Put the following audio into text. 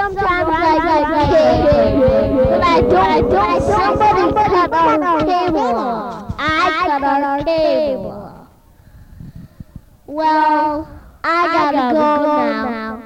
sometimes I get cable, but I don't. Somebody cut our cable. I cut our cable. Well, I gotta go now.